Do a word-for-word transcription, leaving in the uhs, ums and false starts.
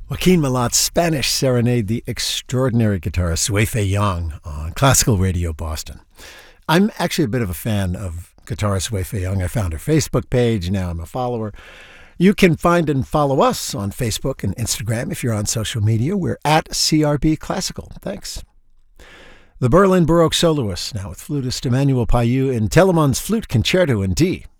Joaquin Malat's Spanish Serenade, the extraordinary guitarist Wei-Fei Yang on Classical Radio Boston. I'm actually a bit of a fan of guitarist Wei-Fei Yang. I found her Facebook page. Now I'm a follower. You can find and follow us on Facebook and Instagram if you're on social media. We're at C R B Classical. Thanks. The Berlin Baroque Soloists, now with flutist Emmanuel Payou in Telemann's Flute Concerto in D.